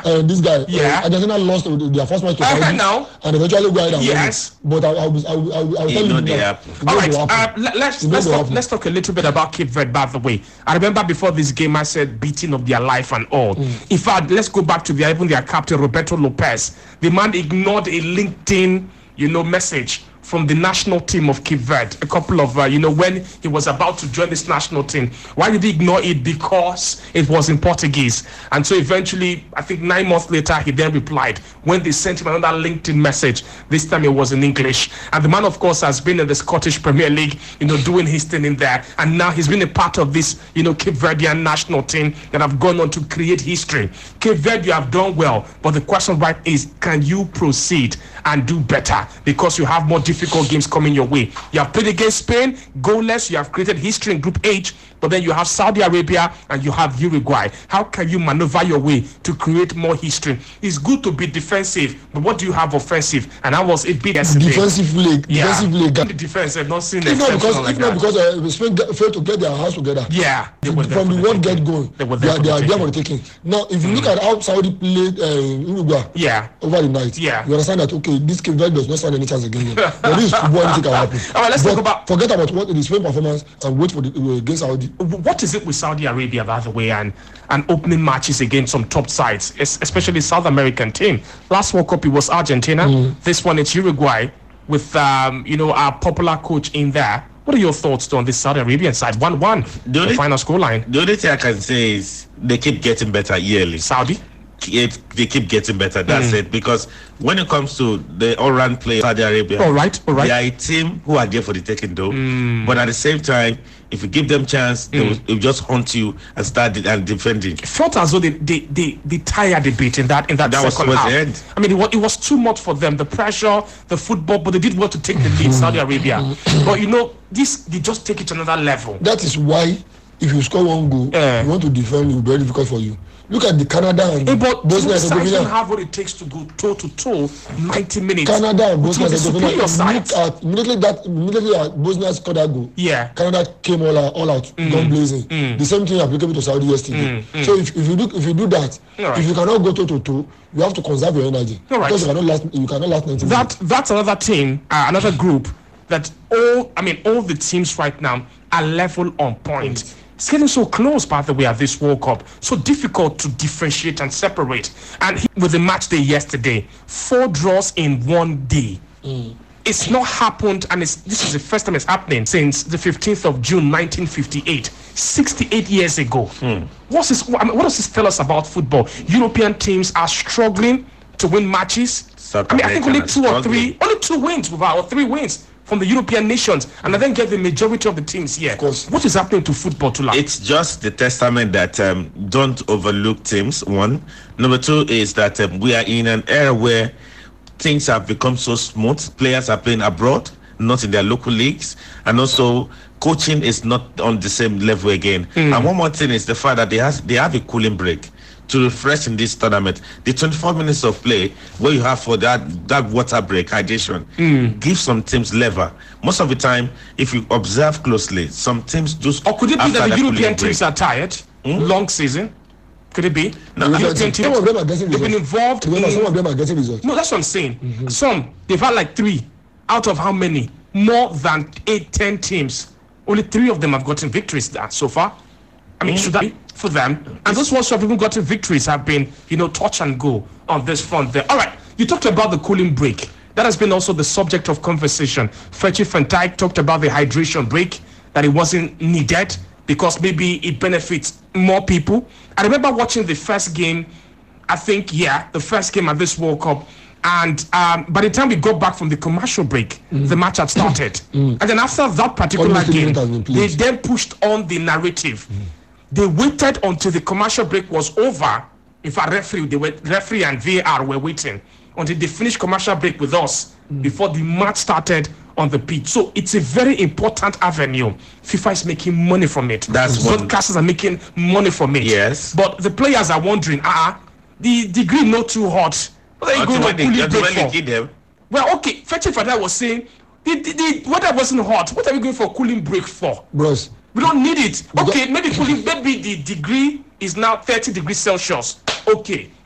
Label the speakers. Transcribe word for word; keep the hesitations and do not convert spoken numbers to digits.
Speaker 1: uh, this guy.
Speaker 2: Yeah.
Speaker 1: Uh, Argentina lost their first match to Saudi.
Speaker 2: Uh, now.
Speaker 1: And eventually go ahead and
Speaker 2: yes.
Speaker 1: win it. But I, I, I, I, I, I'll tell you
Speaker 3: that.
Speaker 2: All right. Uh, let's let's talk, let's talk a little bit about Cape Verde. By the way, I remember before this game, I said beating of their life and all. Mm. In fact, let's go back to their even their captain Roberto Lopez. The man ignored a LinkedIn, you know, message from the national team of Cape Verde, a couple of, uh, you know, when he was about to join this national team. Why did he ignore it? Because it was in Portuguese. And so eventually, I think nine months later, he then replied when they sent him another LinkedIn message. This time it was in English. And the man, of course, has been in the Scottish Premier League, you know, doing his thing in there. And now he's been a part of this, you know, Cape Verdean national team that have gone on to create history. Cape Verde, you have done well. But the question right is, can you proceed and do better? Because you have more difficult difficult games coming your way. You have played against Spain, goalless. You have created history in Group H, but then you have Saudi Arabia and you have Uruguay. How can you maneuver your way to create more history? It's good to be defensive, but what do you have offensive? And I was it big yesterday.
Speaker 1: Defensive league,
Speaker 2: yeah.
Speaker 1: defensive league.
Speaker 2: The defense, I've not seen
Speaker 1: if not because,
Speaker 2: like
Speaker 1: if not
Speaker 2: that.
Speaker 1: because uh, Spain get, failed to get their house together.
Speaker 2: Yeah,
Speaker 1: they were from the word get going. They were there they, are, they are for the taking. Now, if you mm. look at how Saudi played uh, Uruguay,
Speaker 2: yeah,
Speaker 1: over the night,
Speaker 2: yeah,
Speaker 1: you understand that okay, this Cape Verde does not stand any chance against them. But this is football, anything can happen.
Speaker 2: All right, let's
Speaker 1: but
Speaker 2: talk about
Speaker 1: forget about what the Spain performance and wait for the uh, against Saudi.
Speaker 2: What is it with Saudi Arabia, by the way, and and opening matches against some top sides, especially South American team? Last World Cup it was Argentina. Mm. This one it's Uruguay with um, you know our popular coach in there. What are your thoughts on this Saudi Arabian side? one one, the, the final scoreline.
Speaker 3: The only thing I can say is they keep getting better yearly.
Speaker 2: Saudi?
Speaker 3: It, they keep getting better. That's mm. it. Because when it comes to the all-round play, Saudi Arabia,
Speaker 2: all right, all right,
Speaker 3: they are a team who are there for the taking, though.
Speaker 2: Mm.
Speaker 3: But at the same time, if you give them chance, mm. they, will, they will just hunt you and start de- and defending.
Speaker 2: It felt as though they they, they, they tired a bit in that in that,
Speaker 3: that
Speaker 2: second
Speaker 3: was
Speaker 2: half.
Speaker 3: The end.
Speaker 2: I mean, it was, it was too much for them. The pressure, the football, but they did well to take the lead, Saudi Arabia. But you know, this they just take it to another level.
Speaker 1: That is why, if you score one goal, uh, you want to defend, it will be very difficult for you. Look at the Canada and
Speaker 2: hey, but
Speaker 1: Bosnia and Herzegovina.
Speaker 2: Don't have what it takes to go toe to toe, ninety minutes.
Speaker 1: Canada and Bosnia and Herzegovina.
Speaker 2: Look
Speaker 1: at immediately that immediately at Bosnia scored that goal.
Speaker 2: Yeah.
Speaker 1: Canada came all out, all out, mm. gone blazing. Mm. The same thing applicable to Saudi yesterday. Mm. Mm. So if, if you do if you do that, right. if you cannot go toe to toe, you have to conserve your energy
Speaker 2: all right.
Speaker 1: because you cannot last you cannot last ninety
Speaker 2: that,
Speaker 1: minutes.
Speaker 2: That's another team, uh, another group that all I mean all the teams right now are level on point. Mm. It's getting so close, by the way, at this World Cup. So difficult to differentiate and separate. And with the match day yesterday, four draws in one day. Mm. It's not happened, and it's, this is the first time it's happening since the fifteenth of June, nineteen fifty-eight, sixty-eight years ago. Mm. What's this, I mean, what does this tell us about football? European teams are struggling to win matches.
Speaker 3: South
Speaker 2: I mean, I think only two
Speaker 3: struggling.
Speaker 2: or three, only two wins, or three wins from the European nations, and I then get the majority of the teams here.
Speaker 1: Of course.
Speaker 2: What is happening to football to like?
Speaker 3: It's just the testament that um, don't overlook teams, one. Number two is that um, we are in an era where things have become so smooth. Players are playing abroad, not in their local leagues. And also, coaching is not on the same level again. Mm. And one more thing is the fact that they, has, they have a cooling break to refresh in this tournament. The twenty-four minutes of play where you have for that that water break, hydration, mm. give some teams lever. Most of the time, if you observe closely, some teams do.
Speaker 2: Or could it be that the European teams are tired? Mm? Long season? Could it be?
Speaker 1: No, the European teams, some of them are getting
Speaker 2: they've been involved.
Speaker 1: In,
Speaker 2: in,
Speaker 1: some of them are getting results.
Speaker 2: No, that's what I'm saying. Mm-hmm. Some, they've had like three out of how many? More than eight, ten teams. Only three of them have gotten victories there so far. I mean, mm. should that be for them? And those ones who have even gotten victories have been, you know, touch and go on this front there. All right, you talked about the cooling break. That has been also the subject of conversation. Fetchy Van Dijk talked about the hydration break, that it wasn't needed because maybe it benefits more people. I remember watching the first game, I think, yeah, the first game at this World Cup. And um, by the time we got back from the commercial break, mm. the match had started. Mm. And then after that particular game, they then pushed on the narrative. Mm. They waited until the commercial break was over. In fact, referee, they were, referee and V A R were waiting until they finished commercial break with us mm. before the match started on the pitch. So it's a very important avenue. FIFA is making money from it.
Speaker 3: That's
Speaker 2: broadcasters are making money from it.
Speaker 3: Yes.
Speaker 2: But the players are wondering, ah, uh, the degree not too hot. What are you going to cooling break for? Well, okay, Fetchy Van Dijk was saying, the, the, the weather wasn't hot. What are we going for cooling break for?
Speaker 1: Bros.
Speaker 2: We don't need it. Okay, maybe cooling, maybe the degree is now thirty degrees Celsius. Okay,